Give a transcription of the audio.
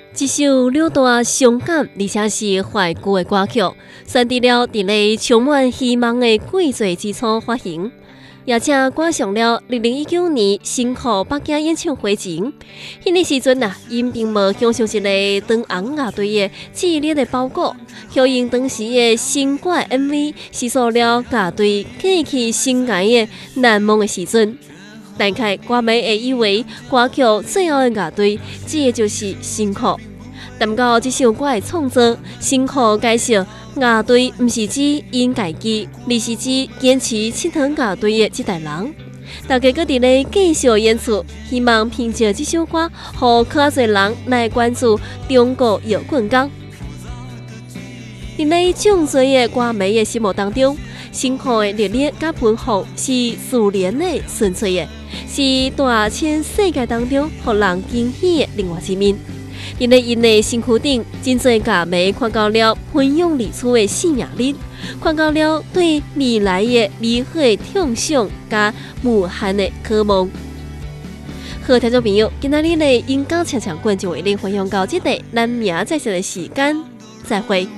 一首了大伤感而且是怀旧的歌曲，选择了伫咧充满希望的季节之初发行，也且赶上了2019年辛苦北京演唱会前。迄个时阵因并无享受一个长红乐队的激烈的包裹，响应当时的新歌 MV， 叙述了乐队过去生涯的难忘的时阵。大概歌迷会以为歌曲最后的乐队指的就是辛苦。但到这首歌的创作，辛苦介绍乐队不是指因家己，而是指坚持青藤乐队的这代人。大家搁伫咧继续演出，希望凭借这首歌，让较侪人来关注中国摇滚乐。伫咧众多的歌迷的心目当中，辛苦的热烈甲喷火是自然的、纯粹的，是大千世界当中让人惊喜的另外一面。伫咧因的身躯顶，真侪歌迷看到了喷涌而出的生命力，看到了对未来的美好的畅想甲无限的渴望。好，听众朋友，今仔日的音乐唱唱馆就为您分享到这里，咱明仔载的时间再会。